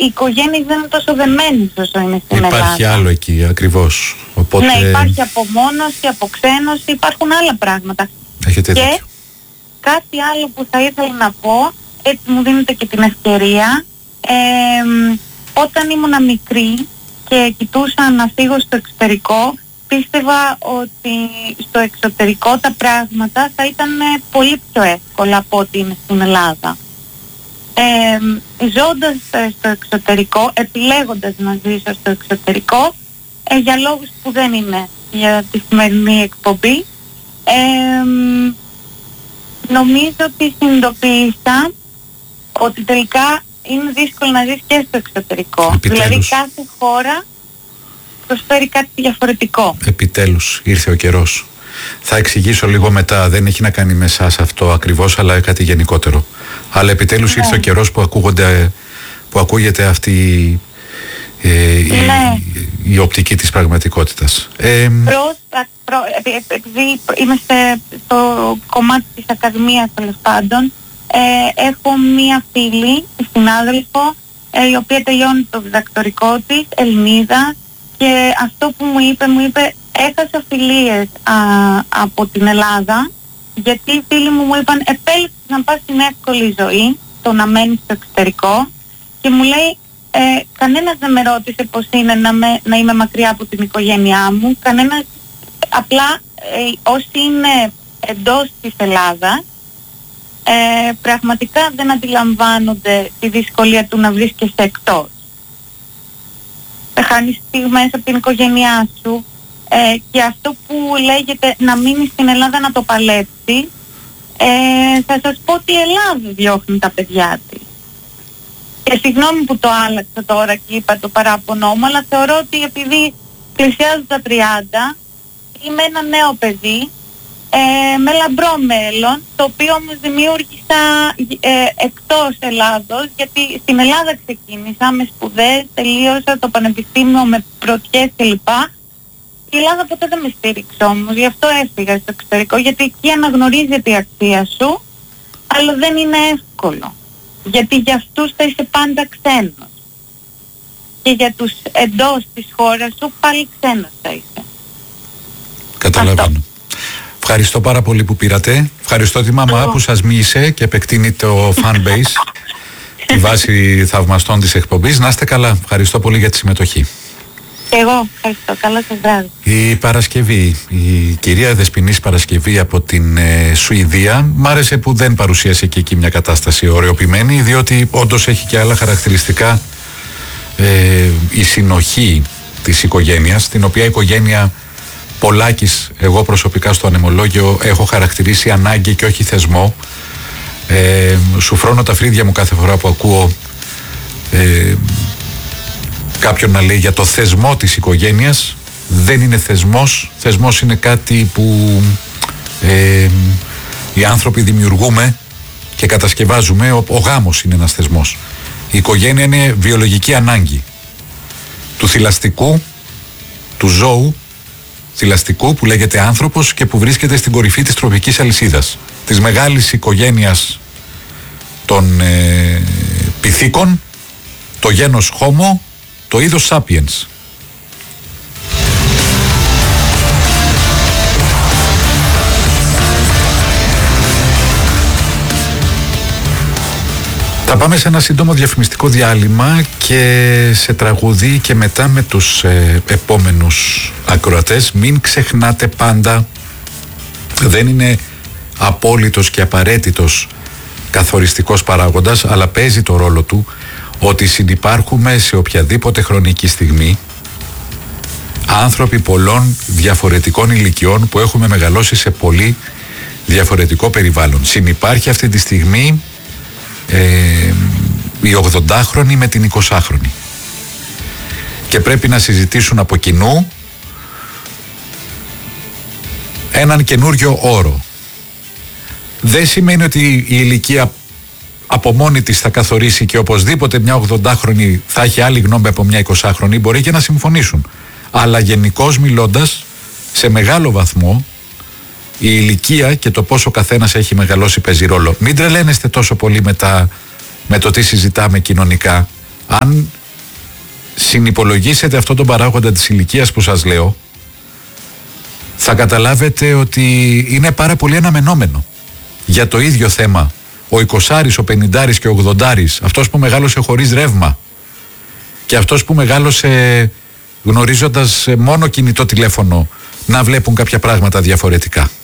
οι οικογένειες δεν είναι τόσο δεμένες όσο είναι στην Ελλάδα. Υπάρχει άλλο εκεί, ακριβώς. Οπότε... Ναι, υπάρχει απομόνωση, αποξένωση, υπάρχουν άλλα πράγματα. Έχετε και δίκιο. κάτι άλλο που θα ήθελα να πω, έτσι μου δίνετε και την ευκαιρία, όταν ήμουν μικρή και κοιτούσα να φύγω στο εξωτερικό, πίστευα ότι στο εξωτερικό τα πράγματα θα ήταν πολύ πιο εύκολα από ό,τι είναι στην Ελλάδα. Ζώντας στο εξωτερικό, επιλέγοντας να ζήσω στο εξωτερικό, για λόγους που δεν είναι για τη σημερινή εκπομπή, νομίζω ότι συνειδητοποίησα ότι τελικά είναι δύσκολο να ζεις και στο εξωτερικό. Επιτέλους. Δηλαδή κάθε χώρα προσφέρει κάτι διαφορετικό. Επιτέλους ήρθε ο καιρός. Θα εξηγήσω λίγο μετά, δεν έχει να κάνει με εσάς αυτό ακριβώς, αλλά κάτι γενικότερο. Αλλά επιτέλους ήρθε ο καιρός που ακούγεται αυτή η οπτική της πραγματικότητας. Επειδή είμαι στο κομμάτι της Ακαδημίας, τέλος πάντων, έχω μία φίλη, συνάδελφο, η οποία τελειώνει το διδακτορικό της, Ελληνίδα, και αυτό που μου είπε έχασα φιλίες από την Ελλάδα, γιατί οι φίλοι μου είπαν επέλεξες να πας στην εύκολη ζωή, το να μένεις στο εξωτερικό, και μου λέει κανένας δεν με ρώτησε πως είναι να είμαι μακριά από την οικογένειά μου, κανένας, απλά όσοι είναι εντός της Ελλάδας πραγματικά δεν αντιλαμβάνονται τη δυσκολία του να βρίσκεσαι εκτός. Χάνεις στιγμές από την οικογένειά σου, και αυτό που λέγεται να μείνεις στην Ελλάδα να το παλέψει, θα σας πω ότι η Ελλάδα διώχνει τα παιδιά της. Και συγγνώμη που το άλλαξα τώρα και είπα το παράπονο μου, αλλά θεωρώ ότι επειδή πλησιάζω τα 30, είμαι ένα νέο παιδί, με λαμπρό μέλλον, το οποίο όμως δημιούργησα εκτός Ελλάδος, γιατί στην Ελλάδα ξεκίνησα με σπουδές, τελείωσα το πανεπιστήμιο με πρωτιές κλπ. Η Ελλάδα ποτέ δεν με στήριξε όμως, γι' αυτό έφυγα στο εξωτερικό, γιατί εκεί αναγνωρίζεται η αξία σου, αλλά δεν είναι εύκολο. Γιατί για αυτούς θα είσαι πάντα ξένος. Και για τους εντός της χώρας σου πάλι ξένος θα είσαι. Καταλαβαίνω. Αυτό. Ευχαριστώ πάρα πολύ που πήρατε. Ευχαριστώ τη μαμά που σας μίλησε και επεκτείνει το fan base, τη βάση θαυμαστών της εκπομπής. Να είστε καλά. Ευχαριστώ πολύ για τη συμμετοχή. Και εγώ ευχαριστώ. Καλό σας βράδυ. Η Παρασκευή, η κυρία Δεσποινής Παρασκευή από την Σουηδία, μ' άρεσε που δεν παρουσίασε και εκεί μια κατάσταση ωρεοποιημένη, διότι όντως έχει και άλλα χαρακτηριστικά η συνοχή της οικογένειας, την οποία η οικογένεια Πολάκης, εγώ προσωπικά στο ανεμολόγιο έχω χαρακτηρίσει ανάγκη και όχι θεσμό. Σου φρώνω τα φρύδια μου κάθε φορά που ακούω κάποιον να λέει για το θεσμό της οικογένειας. Δεν είναι θεσμός. Θεσμός είναι κάτι που οι άνθρωποι δημιουργούμε και κατασκευάζουμε. Ο γάμος είναι ένας θεσμός. Η οικογένεια είναι βιολογική ανάγκη του θηλαστικού, του ζώου θηλαστικού που λέγεται άνθρωπος και που βρίσκεται στην κορυφή της τροφικής αλυσίδας, της μεγάλης οικογένειας των πυθίκων, το γένος Homo, το είδος Sapiens. Θα πάμε σε ένα σύντομο διαφημιστικό διάλειμμα και σε τραγούδι και μετά με τους επόμενους ακροατές. Μην ξεχνάτε πάντα, δεν είναι απόλυτος και απαραίτητος καθοριστικός παράγοντας, αλλά παίζει το ρόλο του ότι συνυπάρχουμε σε οποιαδήποτε χρονική στιγμή άνθρωποι πολλών διαφορετικών ηλικιών που έχουμε μεγαλώσει σε πολύ διαφορετικό περιβάλλον. Συνυπάρχει αυτή τη στιγμή οι 80χρονοι με την 20χρονη και πρέπει να συζητήσουν από κοινού έναν καινούριο όρο. Δεν σημαίνει ότι η ηλικία από μόνη της θα καθορίσει και οπωσδήποτε μια 80χρονη θα έχει άλλη γνώμη από μια 20χρονη, μπορεί και να συμφωνήσουν, αλλά γενικώς μιλώντας σε μεγάλο βαθμό η ηλικία και το πόσο καθένας έχει μεγαλώσει παίζει ρόλο. Μην τρελαίνεστε τόσο πολύ με το τι συζητάμε κοινωνικά. Αν συνυπολογίσετε αυτόν τον παράγοντα της ηλικίας που σας λέω, θα καταλάβετε ότι είναι πάρα πολύ αναμενόμενο για το ίδιο θέμα ο 20άρης, ο 50άρης και ο 80άρης, αυτός που μεγάλωσε χωρίς ρεύμα και αυτός που μεγάλωσε γνωρίζοντας μόνο κινητό τηλέφωνο, να βλέπουν κάποια πράγματα διαφορετικά.